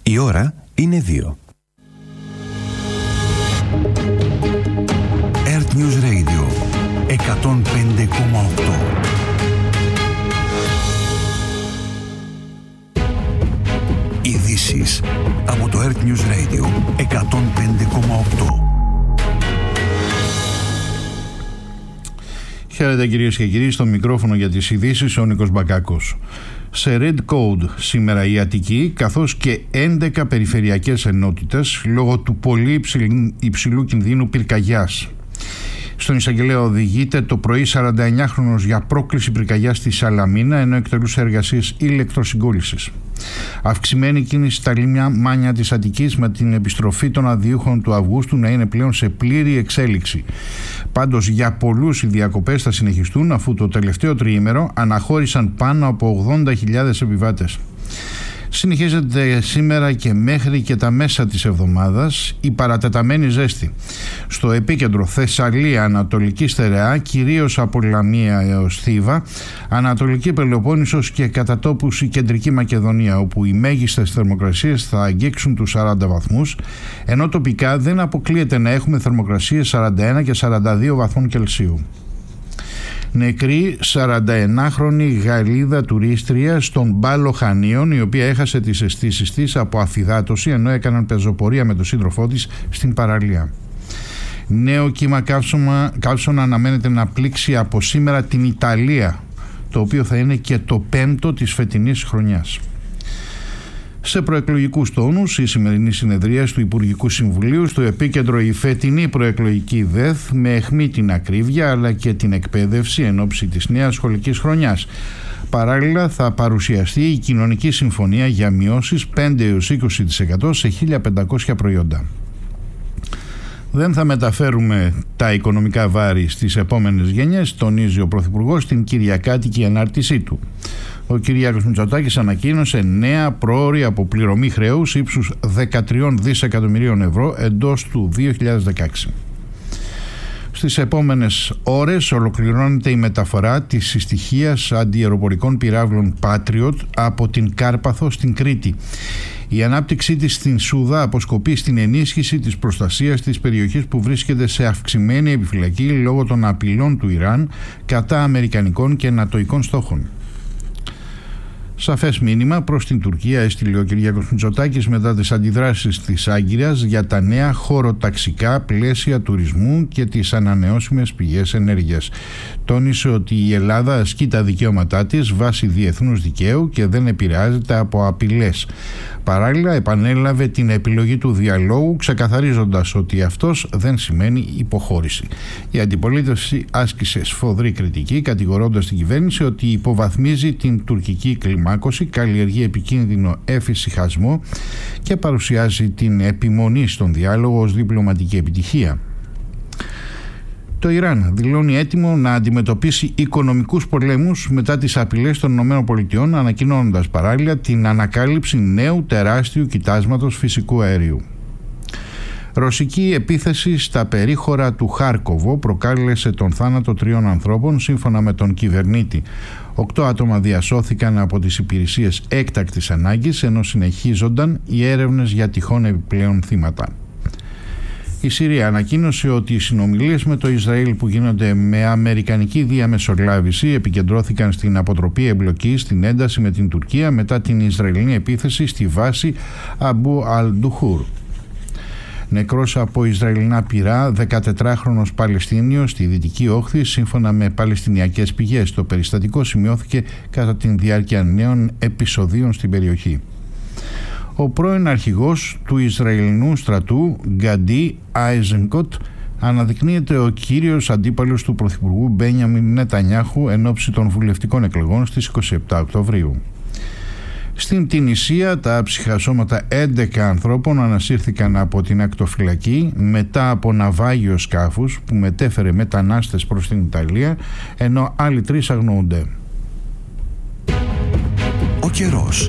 Η ώρα είναι 2. Earth News Radio 105,8. Ειδήσεις από το Earth News Radio 105,8. Χαίρετε κυρίες και κύριοι, στο μικρόφωνο για τις ειδήσεις ο Νίκος Μπακάκος. Σε Red Code σήμερα η Αττική, καθώς και 11 περιφερειακές ενότητες λόγω του πολύ υψηλού κινδύνου πυρκαγιάς. Στον εισαγγελέα οδηγείται το πρωί 49χρονος για πρόκληση πυρκαγιάς στη Σαλαμίνα, ενώ εκτελούσε εργασίες ηλεκτροσυγκόλλησης. Αυξημένη κίνηση στα λιμάνια της Αττικής, με την επιστροφή των αδειούχων του Αυγούστου να είναι πλέον σε πλήρη εξέλιξη. Πάντως για πολλούς οι διακοπές θα συνεχιστούν, αφού το τελευταίο τριήμερο αναχώρησαν πάνω από 80.000 επιβάτες. Συνεχίζεται σήμερα και μέχρι και τα μέσα της εβδομάδας η παρατεταμένη ζέστη. Στο επίκεντρο Θεσσαλία, Ανατολική Στερεά, κυρίως από Λαμία έως Θήβα, Ανατολική Πελοπόννησος και κατά τόπους η Κεντρική Μακεδονία, όπου οι μέγιστες θερμοκρασίες θα αγγίξουν τους 40 βαθμούς, ενώ τοπικά δεν αποκλείεται να έχουμε θερμοκρασίες 41 και 42 βαθμών Κελσίου. Νεκρή 41χρονη Γαλλίδα τουρίστρια στον Πάλο Χανίων, η οποία έχασε τις αισθήσεις της από αφυδάτωση ενώ έκαναν πεζοπορία με τον σύντροφό της στην παραλία. Νέο κύμα καύσωνα αναμένεται να πλήξει από σήμερα την Ιταλία, το οποίο θα είναι και το 5ο της φετινής χρονιάς. Σε προεκλογικούς τόνους, η σημερινή συνεδρία του Υπουργικού Συμβουλίου, στο επίκεντρο η φετινή προεκλογική ΔΕΘ, με αιχμή την ακρίβεια αλλά και την εκπαίδευση εν ώψη της νέας σχολικής χρονιάς. Παράλληλα θα παρουσιαστεί η κοινωνική συμφωνία για μειώσεις 5-20% σε 1.500 προϊόντα. Δεν θα μεταφέρουμε τα οικονομικά βάρη στις επόμενες γενιές, τονίζει ο Πρωθυπουργός στην κυριακάτικη ανάρτησή του. Ο Κυριάκος Μητσοτάκης ανακοίνωσε νέα πρόωρη αποπληρωμή χρέους ύψους 13 δισεκατομμυρίων ευρώ εντός του 2016. Στις επόμενες ώρες ολοκληρώνεται η μεταφορά της συστοιχίας αντιαεροπορικών πυράβλων Patriot από την Κάρπαθο στην Κρήτη. Η ανάπτυξή της στην Σούδα αποσκοπεί στην ενίσχυση της προστασίας της περιοχής, που βρίσκεται σε αυξημένη επιφυλακή λόγω των απειλών του Ιράν κατά αμερικανικών και νατοικών στόχων. Σαφές μήνυμα προς την Τουρκία έστειλε ο Κυριάκος Μητσοτάκης μετά τις αντιδράσεις της Άγκυρας για τα νέα χωροταξικά πλαίσια τουρισμού και τις ανανεώσιμες πηγές ενέργειας. Τόνισε ότι η Ελλάδα ασκεί τα δικαιώματά της βάσει διεθνούς δικαίου και δεν επηρεάζεται από απειλές. Παράλληλα επανέλαβε την επιλογή του διαλόγου, ξεκαθαρίζοντας ότι αυτός δεν σημαίνει υποχώρηση. Η αντιπολίτευση άσκησε σφοδρή κριτική, κατηγορώντας την κυβέρνηση ότι υποβαθμίζει την τουρκική κλιμάκωση, καλλιεργεί επικίνδυνο εφησυχασμό και παρουσιάζει την επιμονή στον διάλογο ως διπλωματική επιτυχία. Το Ιράν δηλώνει έτοιμο να αντιμετωπίσει οικονομικούς πολέμους μετά τις απειλές των ΗΠΑ, ανακοινώνοντας παράλληλα την ανακάλυψη νέου τεράστιου κοιτάσματος φυσικού αερίου. Ρωσική επίθεση στα περίχωρα του Χάρκοβο προκάλεσε τον θάνατο 3 ανθρώπων, σύμφωνα με τον κυβερνήτη. 8 άτομα διασώθηκαν από τις υπηρεσίες έκτακτης ανάγκης, ενώ συνεχίζονταν οι έρευνες για τυχόν επιπλέον θύματα. Η Συρία ανακοίνωσε ότι οι συνομιλίες με το Ισραήλ που γίνονται με αμερικανική διαμεσολάβηση επικεντρώθηκαν στην αποτροπή εμπλοκής στην ένταση με την Τουρκία μετά την Ισραηλινή επίθεση στη βάση Αμπού Αλ-Ντουχούρ. Νεκρός από Ισραηλινά πυρά 14χρονος Παλαιστίνιος στη Δυτική Όχθη, σύμφωνα με παλαιστινιακές πηγές. Το περιστατικό σημειώθηκε κατά τη διάρκεια νέων επεισοδίων στην περιοχή. Ο πρώην αρχηγός του Ισραηλινού στρατού, Γκαντί Άιζενκοτ, αναδεικνύεται ο κύριος αντίπαλος του Πρωθυπουργού Μπένιαμιν Νετανιάχου εν ώψη των βουλευτικών εκλογών στις 27 Οκτωβρίου. Στην Τινησία, τα άψυχα σώματα 11 ανθρώπων ανασύρθηκαν από την ακτοφυλακή μετά από ναυάγιο σκάφους που μετέφερε μετανάστες προς την Ιταλία, ενώ άλλοι 3 αγνοούνται. Ο καιρός.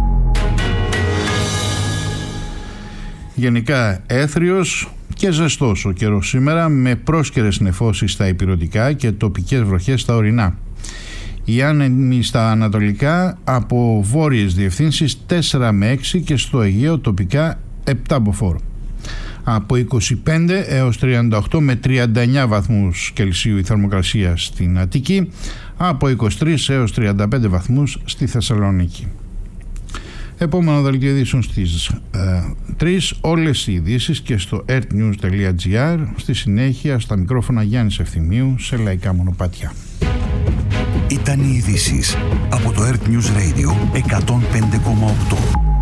Γενικά έθριος και ζεστός ο καιρός σήμερα, με πρόσκαιρες νεφώσεις στα ηπειρωτικά και τοπικές βροχές στα ορεινά. Οι άνεμοι στα ανατολικά από βόρειες διευθύνσεις 4 με 6 και στο Αιγαίο τοπικά 7 μποφόρ. Από 25 έως 38 με 39 βαθμούς Κελσίου η θερμοκρασία στην Αττική, από 23 έως 35 βαθμούς στη Θεσσαλονίκη. Επόμενο δελτίο ειδήσεων στις 3, όλες οι ειδήσεις και στο earthnews.gr. Στη συνέχεια στα μικρόφωνα Γιάννης Ευθυμίου σε λαϊκά μονοπάτια. Ήταν οι ειδήσεις από το Earth News Radio 105,8.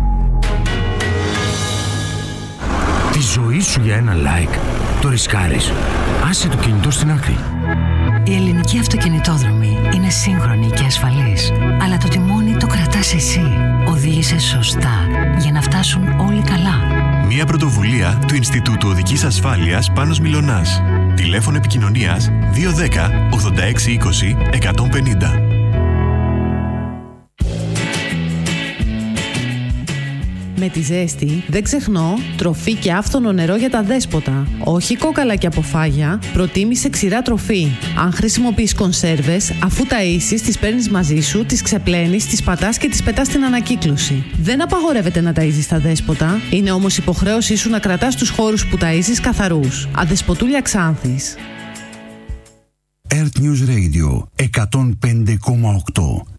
Τη ζωή σου για ένα like το ρισκάρεις. Άσε το κινητό στην άκρη. Η ελληνική αυτοκινητόδρομη είναι σύγχρονη και ασφαλής, αλλά το τιμόνι το κρατάς εσύ. Οδήγησε σωστά για να φτάσουν όλοι καλά. Μια πρωτοβουλία του Ινστιτούτου Οδικής Ασφάλειας Πάνος Μιλωνάς. Τηλέφωνο επικοινωνίας 210 86 20 150. Με τη ζέστη δεν ξεχνώ τροφή και άφθονο νερό για τα δέσποτα. Όχι κόκαλα και αποφάγια, προτίμησε ξηρά τροφή. Αν χρησιμοποιείς κονσέρβες, αφού ταΐσεις, τις παίρνεις μαζί σου, τις ξεπλένεις, τις πατάς και τις πετάς στην ανακύκλωση. Δεν απαγορεύεται να ταΐζεις τα δέσποτα, είναι όμως υποχρέωσή σου να κρατάς τους χώρους που ταΐζεις καθαρούς. Αδεσποτούλια Ξάνθης. Earth News Radio 105,8.